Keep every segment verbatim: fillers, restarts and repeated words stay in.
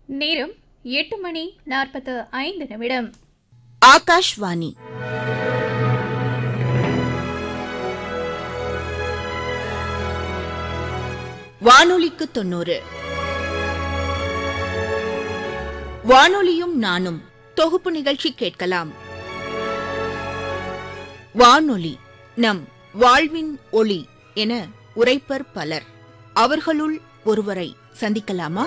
நேரம் எட்டு மணி நாற்பத்து ஐந்து நிமிடம். ஆகாஷ்வாணி வானொலிக்கு தொண்ணூறு. வானொலியும் நானும் தொகுப்பு நிகழ்ச்சி கேட்கலாம். வானொலி நம் வாழ்வின் ஒளி என உரைப்பர் பலர். அவர்களுள் ஒருவரை சந்திக்கலாமா?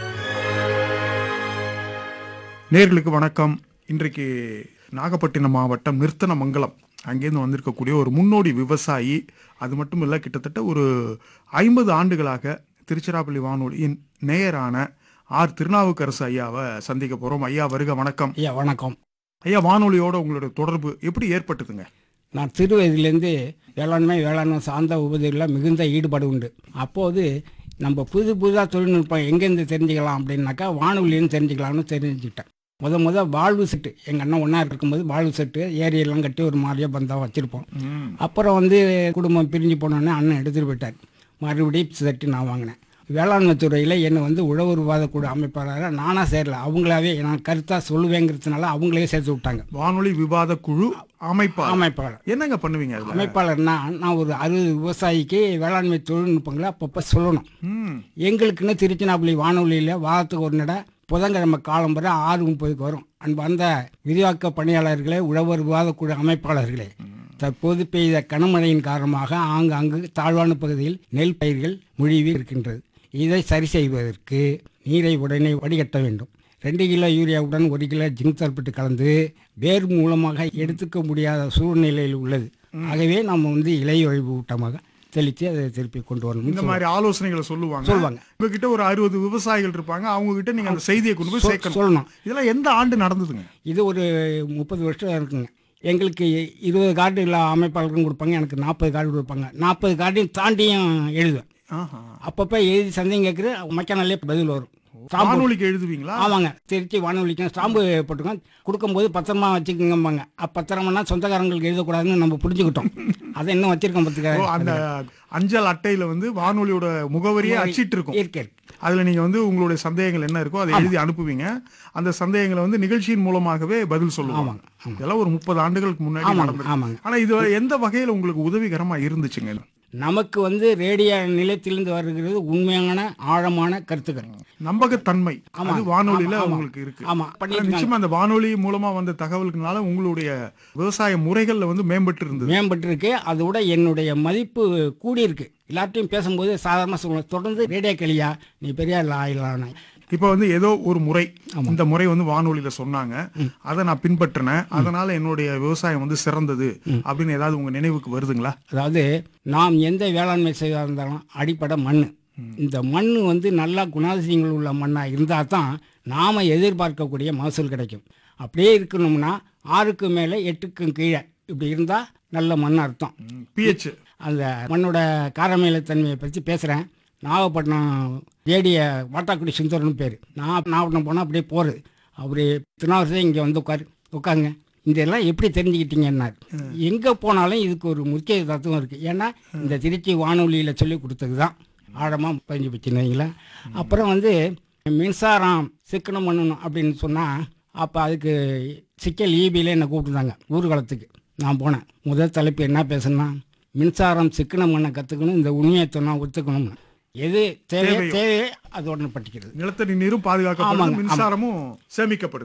நேர்களுக்கு வணக்கம். இன்றைக்கு நாகப்பட்டினம் மாவட்டம் நிர்த்தனமங்கலம் அங்கேருந்து வந்திருக்கக்கூடிய ஒரு முன்னோடி விவசாயி. அது மட்டும் இல்லை, கிட்டத்தட்ட ஒரு ஐம்பது ஆண்டுகளாக திருச்சிராப்பள்ளி வானொலியின் நேயரான ஆர் திருநாவுக்கரசு ஐயாவை சந்திக்க போகிறோம். ஐயா வருக. வணக்கம். ஐயா வணக்கம். ஐயா, வானொலியோட உங்களோட தொடர்பு எப்படி ஏற்பட்டதுங்க? நான் சிறு வயதிலேருந்து வேளாண்மை வேளாண்மை சார்ந்த உபதிகளில் மிகுந்த ஈடுபாடு உண்டு. அப்போது நம்ம புது புதுதாக தொழில்நுட்பம் எங்கேருந்து தெரிஞ்சுக்கலாம் அப்படின்னாக்கா வானொலின்னு தெரிஞ்சுக்கலாம்னு தெரிஞ்சுக்கிட்டேன். முத முத வாழ்வு செட்டு எங்கள் அண்ணன் ஒன்றா இருக்கும்போது வாழ்வு செட்டு ஏரியெல்லாம் கட்டி ஒரு மாதிரியாக பந்தா வச்சுருப்போம். அப்புறம் வந்து குடும்பம் பிரிஞ்சு போனோடனே அண்ணன் எடுத்துகிட்டு போயிட்டார். மறுபடியும் செட்டு நான் வாங்கினேன். வேளாண்மை துறையில் என்னை வந்து உழவர் விவாதக்குழு அமைப்பாளராக நானாக சேரல, அவங்களாவே நான் கருத்தாக சொல்லுவேங்கிறதுனால அவங்களே சேர்த்து விட்டாங்க. வானொலி விவாத குழு அமைப்பாளர். அமைப்பாளர் என்னங்க பண்ணுவீங்க அதுல? அமைப்பாளர்னா நான் ஒரு அறுபது விவசாயிக்கு வேளாண்மை தொழில்நுட்பங்களை அப்பப்போ சொல்லணும். எங்களுக்குன்னு திருச்சிராப்பள்ளி வானொலியில் வாரத்துக்கு ஒரு நட புதன்கிழமை காலம் வரை ஆறு முப்பதுக்கு வரும். அன்பு அந்த விரிவாக்க பணியாளர்களே, உழவர் விவாதக்குழு அமைப்பாளர்களே, தற்போது பெய்த கனமழையின் காரணமாக ஆங்காங்கு தாழ்வான பகுதியில் நெல் பயிர்கள் முழுவி இருக்கின்றது. இதை சரி செய்வதற்கு நீரை உடனே வடிகட்ட வேண்டும். ரெண்டு கிலோ யூரியாவுடன் ஒரு கிலோ ஜிங்க் சல்பேட் கலந்து வேர் மூலமாக எடுத்துக்க முடியாத சூழ்நிலையில் உள்ளது. ஆகவே நம்ம வந்து இலையொழி ஊட்டமாக தெளித்து அதை திருப்பி கொண்டு வரணும். இந்த மாதிரி ஆலோசனைகளை சொல்லுவாங்க சொல்லுவாங்க. உங்ககிட்ட ஒரு அறுபது விவசாயிகள் இருப்பாங்க, அவங்க கிட்ட நீங்க அந்த செய்தியை கொண்டு போய் சேர்க்கணும். சொல்லணும். இதெல்லாம் எந்த ஆண்டு நடந்ததுங்க? இது ஒரு முப்பது வருஷம் இருக்குங்க. எங்களுக்கு இருபது கார்டு இல்லை அமைப்பாளருக்கும் கொடுப்பாங்க, எனக்கு நாற்பது கார்டு கொடுப்பாங்க. நாற்பது கார்டையும் தாண்டியும் எழுதுவேன். அப்பப்போ எழுதி சந்தேகம் கேட்குற மக்கானாலே பதில் வரும். வானொலிக்கு எழுதுவீங்களா? ஆமாங்க, திருச்சி வானொலிக்கு ஸ்டாம்பு போட்டுக்கோங்க, கொடுக்கும்போது பத்திரமா வச்சுக்கோங்கம்பாங்க. பத்திரம்னா சொந்தக்காரங்களுக்கு எழுதக்கூடாதுன்னு நம்ம புரிஞ்சுக்கிட்டோம். அதை இன்னும் வச்சிருக்கோம். பார்த்துக்க, அந்த அஞ்சல் அட்டையில வந்து வானொலியோட முகவரியை அச்சிட்டு இருக்கும். இருக்கு. அதுல நீங்க வந்து உங்களுடைய சந்தேகங்கள் என்ன இருக்கோ அதை எழுதி அனுப்புவீங்க. அந்த சந்தேகங்களை வந்து நிகழ்ச்சியின் மூலமாகவே பதில் சொல்லுவாங்க. இதெல்லாம் ஒரு முப்பது ஆண்டுகளுக்கு முன்னாடி நடந்தது. ஆனா இது எந்த வகையில உங்களுக்கு உதவிகரமா இருந்துச்சுங்க? நமக்கு வந்து ரேடியோ நிலையத்திலிருந்து வருகிறது உண்மையான ஆழமான கருத்துக்கள், நம்பகத்தன்மை வானொலியில உங்களுக்கு இருக்கு. நிச்சயமா அந்த வானொலி மூலமா வந்த தகவல்களால உங்களுடைய விவசாய முறைகள்ல வந்து மேம்பட்டு இருந்தது. மேம்பட்டு இருக்கு. அதோட என்னுடைய மதிப்பு கூடி இருக்கு. எல்லாத்தையும் பேசும்போது சாதாரண சொல்லுவேன், தொடர்ந்து ரேடியோ கிளியா நீ பெரிய ஆயிலான. இப்ப வந்து ஏதோ ஒரு முறை, இந்த முறை வந்து வானொலியில சொன்னாங்க, அதை நான் பின்பற்றினேன், அதனால என்னுடைய விவசாயம் வந்து சிறந்தது அப்படின்னு ஏதாவது உங்க நினைவுக்கு வருதுங்களா? அதாவது நாம் எந்த வேளாண்மை செய்வதாக இருந்தாலும் அடிப்படை மண். இந்த மண் வந்து நல்லா குணாதிசயங்கள் உள்ள மண்ணாக இருந்தால் தான் நாம் எதிர்பார்க்கக்கூடிய மகசூல் கிடைக்கும். அப்படியே இருக்கணும்னா ஆறுக்கு மேலே எட்டுக்கும் கீழே இப்படி இருந்தால் நல்ல மண் அர்த்தம். பிஹெச் அந்த மண்ணோட காரமேலத்தன்மையை பற்றி பேசுகிறேன். நாகப்பட்டினம் ஏடிய வாட்டாக்குடி சுந்தரன்னு பேர். நான் நாகப்பட்டினம் போனால் அப்படியே போகிறது. அவர் திருநாவரசே இங்கே வந்து உட்காரு உட்காருங்க, இதெல்லாம் எப்படி தெரிஞ்சுக்கிட்டீங்கன்னார். எங்கே போனாலும் இதுக்கு ஒரு முக்கிய தத்துவம் இருக்குது. ஏன்னா இந்த திருச்சி வானொலியில் சொல்லி கொடுத்தது தான் ஆழமாக பதிஞ்சு வச்சுருந்தீங்களா. அப்புறம் வந்து மின்சாரம் சிக்கனம் பண்ணணும் அப்படின்னு சொன்னால், அப்போ அதுக்கு சிக்கல் ஈபியில் என்னை கூப்பிட்டுருந்தாங்க ஊர்வலத்துக்கு. நான் போனேன். முதல் தலைப்பு என்ன பேசுனா, மின்சாரம் சிக்கனம் பண்ண கற்றுக்கணும், இந்த உண்மையை சொன்னால் ஒத்துக்கணும்னு. எது தேவை தேவையோ அது உடனே பட்டிக்கிறது. நிலத்தடி நீரும் பாதுகாக்கப்படுது, மின்சாரமும் சேமிக்கப்படுது.